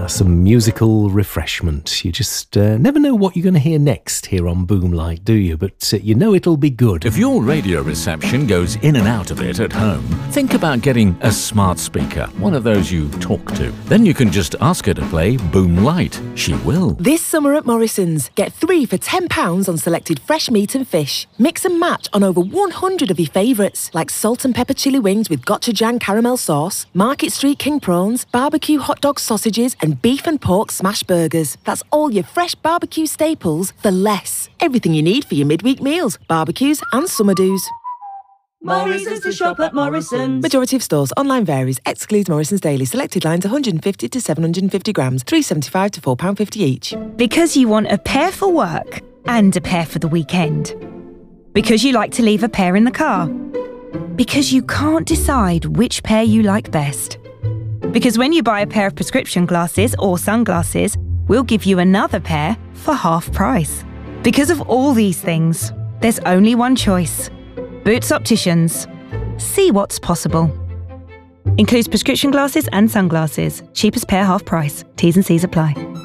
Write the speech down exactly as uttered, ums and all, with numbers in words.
Ah, some musical refreshment. You just uh, never know what you're going to hear next here on Boomlight, do you? But uh, you know it'll be good. If your radio reception goes in and out of it at home, think about getting a smart speaker, one of those you talk to. Then you can just ask her to play Boomlight. She will. This summer at Morrison's, get three for ten pounds on selected fresh meat and fish. Mix and match on over one hundred of your favourites, like salt and pepper chili wings with gochujang caramel sauce, Market Street king prawns, barbecue hot dog sausages, and beef and pork smash burgers. That's all your fresh barbecue staples for less. Everything you need for your midweek meals, barbecues and summer do's. Morrison's to shop at Morrison's. Majority of stores. Online varies. Excludes Morrison's Daily. Selected lines one hundred fifty to seven hundred fifty grams. three pounds seventy-five to four pounds fifty each. Because you want a pair for work and a pair for the weekend. Because you like to leave a pair in the car. Because you can't decide which pair you like best. Because when you buy a pair of prescription glasses or sunglasses, we'll give you another pair for half price. Because of all these things, there's only one choice. Boots Opticians. See what's possible. Includes prescription glasses and sunglasses. Cheapest pair half price. T's and C's apply.